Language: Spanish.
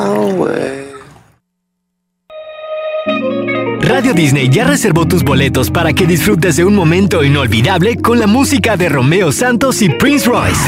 away. Radio Disney ya reservó tus boletos para que disfrutes de un momento inolvidable con la música de Romeo Santos y Prince Royce.